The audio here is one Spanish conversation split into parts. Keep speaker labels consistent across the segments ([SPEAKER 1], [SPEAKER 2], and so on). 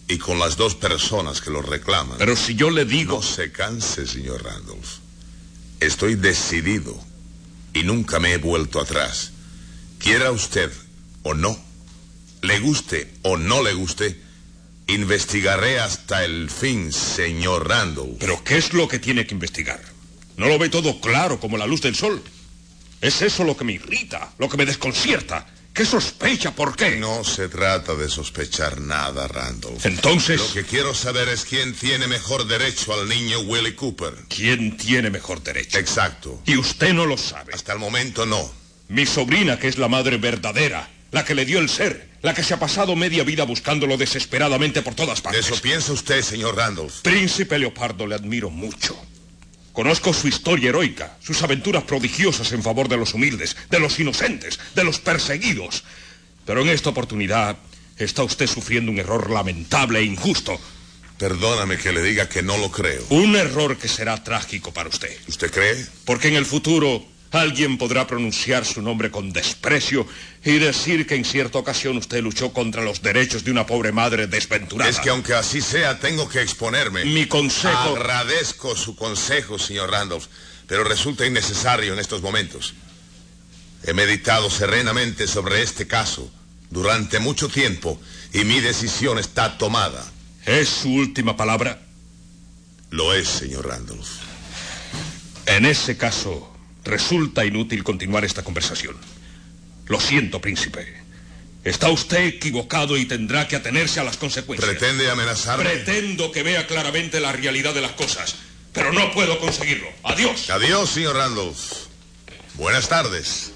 [SPEAKER 1] y con las dos personas que lo reclaman.
[SPEAKER 2] Pero si yo le digo...
[SPEAKER 1] No se canse, señor Randolph. Estoy decidido y nunca me he vuelto atrás. Quiera usted o no, le guste o no le guste, investigaré hasta el fin, señor Randolph.
[SPEAKER 2] ¿Pero qué es lo que tiene que investigar? ¿No lo ve todo claro como la luz del sol? Es eso lo que me irrita, lo que me desconcierta. ¿Qué sospecha? ¿Por qué?
[SPEAKER 1] No se trata de sospechar nada, Randolph.
[SPEAKER 2] Entonces...
[SPEAKER 1] Lo que quiero saber es quién tiene mejor derecho al niño Willie Cooper.
[SPEAKER 2] ¿Quién tiene mejor derecho?
[SPEAKER 1] Exacto.
[SPEAKER 2] Y usted no lo sabe.
[SPEAKER 1] Hasta el momento no.
[SPEAKER 2] Mi sobrina, que es la madre verdadera, la que le dio el ser, la que se ha pasado media vida buscándolo desesperadamente por todas partes.
[SPEAKER 1] ¿Eso piensa usted, señor Randolph?
[SPEAKER 2] Príncipe Leopardo, le admiro mucho. Conozco su historia heroica, sus aventuras prodigiosas en favor de los humildes, de los inocentes, de los perseguidos. Pero en esta oportunidad está usted sufriendo un error lamentable e injusto.
[SPEAKER 1] Perdóname que le diga que no lo creo.
[SPEAKER 2] Un error que será trágico para usted.
[SPEAKER 1] ¿Usted cree?
[SPEAKER 2] Porque en el futuro alguien podrá pronunciar su nombre con desprecio y decir que en cierta ocasión usted luchó contra los derechos de una pobre madre desventurada.
[SPEAKER 1] Es que aunque así sea, tengo que exponerme.
[SPEAKER 2] Mi consejo...
[SPEAKER 1] Agradezco su consejo, señor Randolph, pero resulta innecesario en estos momentos. He meditado serenamente sobre este caso durante mucho tiempo y mi decisión está tomada.
[SPEAKER 2] ¿Es su última palabra?
[SPEAKER 1] Lo es, señor Randolph.
[SPEAKER 2] En ese caso, resulta inútil continuar esta conversación. Lo siento, príncipe. Está usted equivocado y tendrá que atenerse a las consecuencias.
[SPEAKER 1] ¿Pretende amenazarme?
[SPEAKER 2] Pretendo que vea claramente la realidad de las cosas, pero no puedo conseguirlo. Adiós.
[SPEAKER 1] Adiós, señor Randolph. Buenas tardes.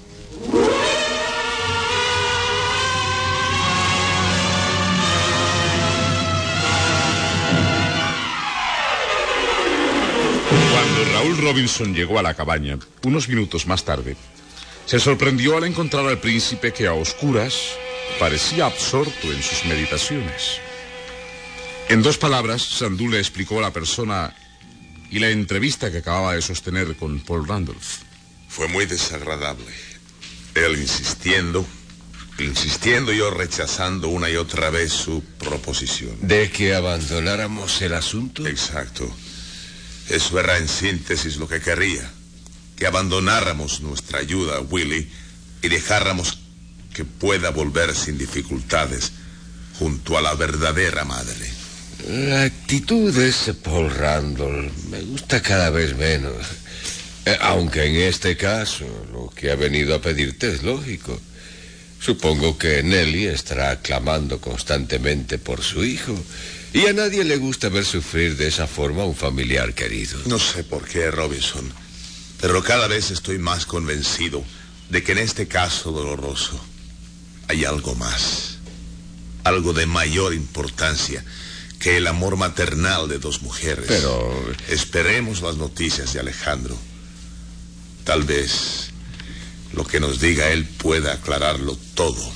[SPEAKER 3] Cuando Raúl Robinson llegó a la cabaña, unos minutos más tarde, se sorprendió al encontrar al príncipe que a oscuras parecía absorto en sus meditaciones. En dos palabras, Sandú le explicó a la persona y la entrevista que acababa de sostener con Paul Randolph.
[SPEAKER 1] Fue muy desagradable. Él insistiendo y yo rechazando una y otra vez su proposición.
[SPEAKER 4] ¿De que abandonáramos el asunto?
[SPEAKER 1] Exacto. Eso era en síntesis lo que quería. Que abandonáramos nuestra ayuda a Willie y dejáramos que pueda volver sin dificultades junto a la verdadera madre.
[SPEAKER 4] La actitud de ese Paul Randolph me gusta cada vez menos. Aunque en este caso lo que ha venido a pedirte es lógico. Supongo que Nellie estará clamando constantemente por su hijo. Y a nadie le gusta ver sufrir de esa forma a un familiar querido.
[SPEAKER 1] No sé por qué, Robinson, pero cada vez estoy más convencido de que en este caso doloroso hay algo más. Algo de mayor importancia que el amor maternal de dos mujeres.
[SPEAKER 4] Pero...
[SPEAKER 1] esperemos las noticias de Alejandro. Tal vez lo que nos diga él pueda aclararlo todo.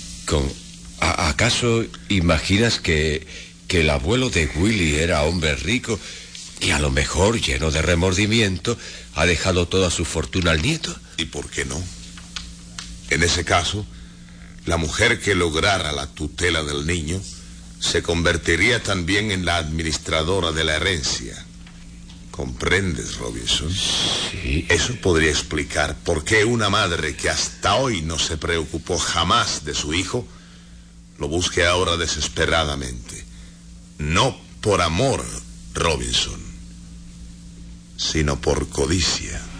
[SPEAKER 4] ¿Acaso imaginas que el abuelo de Willie era hombre rico y a lo mejor, lleno de remordimiento, ha dejado toda su fortuna al nieto?
[SPEAKER 1] ¿Y por qué no? En ese caso, la mujer que lograra la tutela del niño se convertiría también en la administradora de la herencia. ¿Comprendes, Robinson?
[SPEAKER 4] Sí.
[SPEAKER 1] Eso podría explicar por qué una madre que hasta hoy no se preocupó jamás de su hijo lo busque ahora desesperadamente. No por amor, Robinson, sino por codicia.